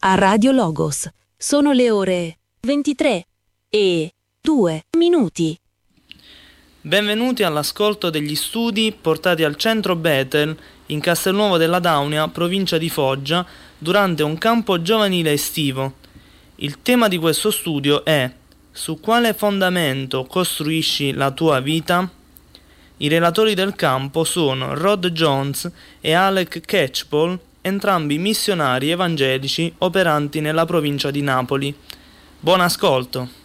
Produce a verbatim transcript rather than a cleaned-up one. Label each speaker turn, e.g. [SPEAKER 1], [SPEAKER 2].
[SPEAKER 1] a Radio Logos. Sono le ore ventitré e due minuti.
[SPEAKER 2] Benvenuti all'ascolto degli studi portati al centro Bethel in Castelnuovo della Daunia, provincia di Foggia, durante un campo giovanile estivo. Il tema di questo studio è: su quale fondamento costruisci la tua vita? I relatori del campo sono Rod Jones e Alec Catchpole, entrambi missionari evangelici operanti nella provincia di Napoli. Buon ascolto!